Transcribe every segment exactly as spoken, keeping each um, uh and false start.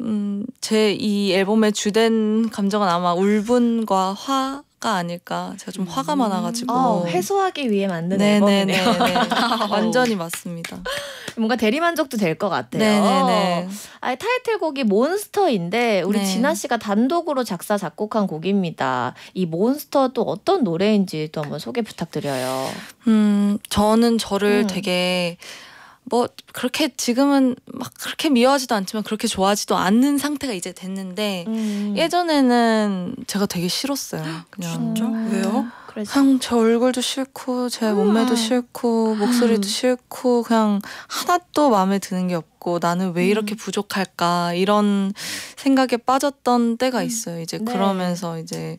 음, 제 이 앨범의 주된 감정은 아마 울분과 화가 아닐까. 제가 좀 화가 많아가지고. 어, 해소하기 위해 만든 앨범이네요. 완전히 맞습니다. 뭔가 대리만족도 될 것 같아요. 네네네. 아니, 타이틀곡이 몬스터인데 우리 네. 진아 씨가 단독으로 작사 작곡한 곡입니다. 이 몬스터 또 어떤 노래인지 또 한번 소개 부탁드려요. 음, 저는 저를 음. 되게 뭐 그렇게 지금은 막 그렇게 미워하지도 않지만 그렇게 좋아하지도 않는 상태가 이제 됐는데 음. 예전에는 제가 되게 싫었어요. 그냥 진짜? 왜요? 그냥 제 얼굴도 싫고 제 음. 몸매도 싫고 목소리도 음. 싫고 그냥 하나도 마음에 드는 게 없고 나는 왜 이렇게 음. 부족할까 이런 생각에 빠졌던 때가 있어요. 이제 네. 그러면서 이제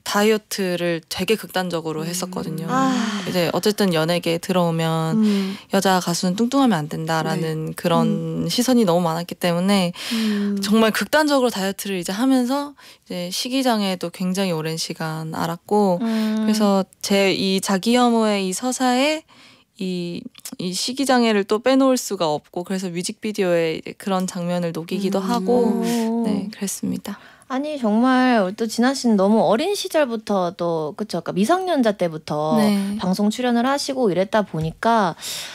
다이어트를 되게 극단적으로 했었거든요. 아. 이제 어쨌든 연예계에 들어오면 음. 여자 가수는 뚱뚱하면 안 된다라는 네. 그런 시선이 너무 많았기 때문에 음. 정말 극단적으로 다이어트를 이제 하면서 이제 식이장애도 굉장히 오랜 시간 앓았고 음. 그래서 제 이 자기 혐오의 이 서사에 이, 이 식이장애를 또 빼놓을 수가 없고 그래서 뮤직비디오에 이제 그런 장면을 녹이기도 음. 하고 오. 네 그랬습니다. 아니 정말 또 진아 씨는 너무 어린 시절부터 또 그쵸, 그러니까 미성년자 때부터 네. 방송 출연을 하시고 이랬다 보니까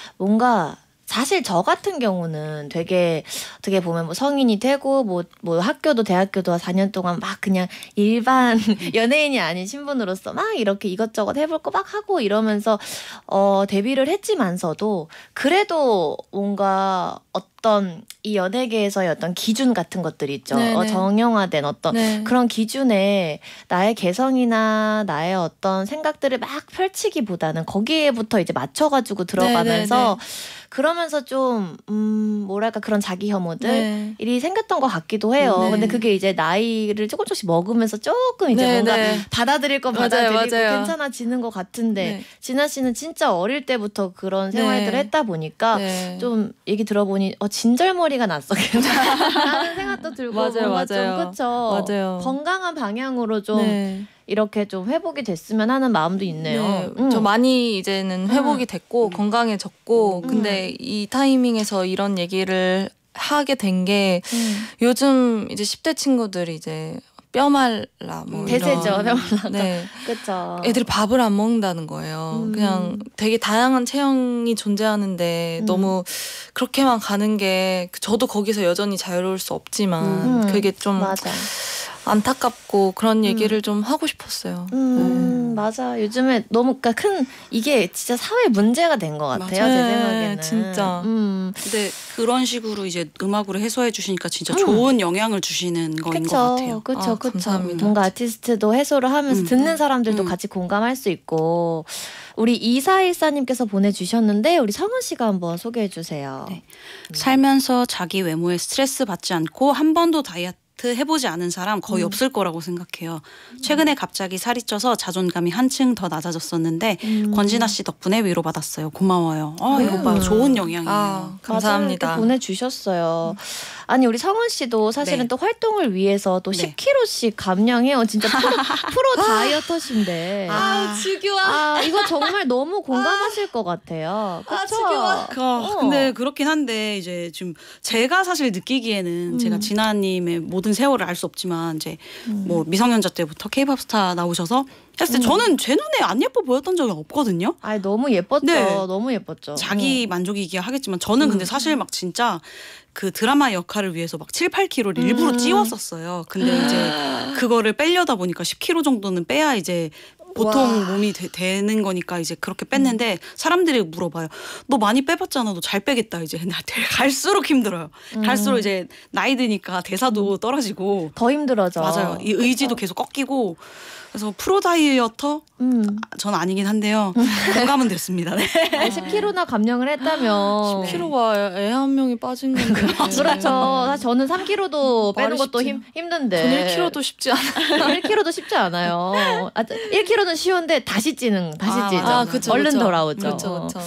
뭔가 사실 저 같은 경우는 되게 어떻게 보면 뭐 성인이 되고 뭐, 뭐 학교도 대학교도 사 년 동안 막 그냥 일반 연예인이 아닌 신분으로서 막 이렇게 이것저것 해볼 거 막 하고 이러면서 어, 데뷔를 했지만서도 그래도 뭔가 어떤 이 연예계에서의 어떤 기준 같은 것들이 있죠. 어, 정형화된 어떤 네. 그런 기준에 나의 개성이나 나의 어떤 생각들을 막 펼치기보다는 거기에부터 이제 맞춰가지고 들어가면서 네네네. 그러면서 좀, 음, 뭐랄까, 그런 자기 혐오들이 네. 생겼던 것 같기도 해요. 네. 근데 그게 이제 나이를 조금 조금씩 먹으면서 조금 이제 네, 뭔가 네. 받아들일 건 맞아요, 받아들이고 맞아요. 괜찮아지는 것 같은데, 네. 진아 씨는 진짜 어릴 때부터 그런 생활들을 네. 했다 보니까 네. 좀 얘기 들어보니, 어, 진절머리가 났어. 라는 생각도 들고. 맞아요, 뭔가 맞아요. 좀, 그쵸. 맞아요. 건강한 방향으로 좀 네. 이렇게 좀 회복이 됐으면 하는 마음도 있네요. 네, 음. 저 많이 이제는 회복이 됐고 음. 건강해졌고 음. 근데 이 타이밍에서 이런 얘기를 하게 된 게 음. 요즘 이제 십 대 친구들이 이제 뼈 말라 뭐 대세죠, 이런 뼈 말라가. 네. 그쵸. 애들이 밥을 안 먹는다는 거예요. 음. 그냥 되게 다양한 체형이 존재하는데 음. 너무 그렇게만 가는 게 저도 거기서 여전히 자유로울 수 없지만 음. 그게 좀 맞아. 안타깝고 그런 얘기를 좀 하고 싶었어요. 음, 맞아. 요즘에 너무 그러니까 큰 이게 진짜 사회 문제가 된 것 같아요. 맞아요. 제 생각에는. 진짜. 음. 근데 그런 식으로 이제 음악으로 해소해 주시니까 진짜 음. 좋은 영향을 주시는 거인 그쵸, 것 같아요. 그쵸, 아, 그쵸. 감사합니다. 뭔가 아티스트도 해소를 하면서 음. 듣는 사람들도 음. 같이 공감할 수 있고. 우리 이사일사님께서 보내주셨는데 우리 성은 씨가 한번 소개해 주세요. 네. 살면서 자기 외모에 스트레스 받지 않고 한 번도 다이어트 해보지 않은 사람 거의 음. 없을 거라고 생각해요. 최근에 갑자기 살이 쪄서 자존감이 한층 더 낮아졌었는데 음. 권진아 씨 덕분에 위로받았어요. 고마워요. 아, 이거 음. 봐요. 좋은 영향이에요. 아, 맞아요. 감사합니다. 이렇게 보내주셨어요. 아니 우리 성은 씨도 사실은 네. 또 활동을 위해서 또 네. 십 킬로그램씩 감량해요. 진짜 프로, 프로 다이어터신데. 아, 지겨워. 아 이거 정말 너무 공감하실 것 같아요. 그쵸? 지겨워. 그, 어. 근데 그렇긴 한데 이제 지금 제가 사실 느끼기에는 음. 제가 진아님의 모든 세월을 알 수 없지만 이제 음. 뭐 미성년자 때부터 케이팝 스타 나오셔서 했을 때 음. 저는 제 눈에 안 예뻐 보였던 적이 없거든요. 아이 너무 예뻤죠. 네. 너무 예뻤죠. 자기 만족이기야 하겠지만 저는 근데 음. 사실 막 진짜 그 드라마 역할을 위해서 막 칠, 팔 킬로그램를 일부러 음. 찌웠었어요. 근데 이제 그거를 빼려다 보니까 십 킬로그램 정도는 빼야 이제 보통 와. 몸이 되, 는 거니까 이제 그렇게 뺐는데 사람들이 물어봐요. 너 많이 빼봤잖아. 너 잘 빼겠다. 이제 나 갈수록 힘들어요. 음. 갈수록 이제 나이 드니까 대사도 떨어지고 더 힘들어져. 맞아요. 이 의지도 계속 꺾이고 그래서 프로 다이어터 음. 전 아니긴 한데요. 공감은 됐습니다. 네. 아니, 십 킬로그램나 감량을 했다면 십 킬로그램가 애 한 명이 빠진 건데. 그렇죠. 사실 저는 삼 킬로그램도 빼는 말이 것도 쉽지. 힘, 힘든데. 전 일 킬로그램도 쉽지 않아요. 일 킬로그램도 쉽지 않아요. 아, 일 킬로그램는 쉬운데 다시 찌는, 다시 아, 찌죠. 맞아. 아, 그쵸, 얼른 그쵸. 돌아오죠. 그렇죠, 그렇죠.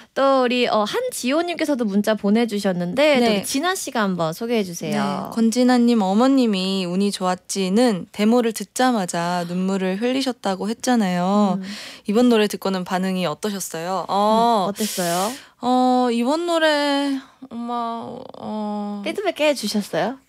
또 우리 어, 한지호님께서도 문자 보내주셨는데 네. 또 우리 진아 씨가 한번 소개해 주세요. 네, 권진아님 어머님이 운이 좋았지는 데모를 듣자마자 눈물을 흘리셨다고 했잖아요. 음. 이번 노래 듣고는 반응이 어떠셨어요? 음, 어, 어땠어요? 어 이번 노래 엄마 어 피드백 해 주셨어요?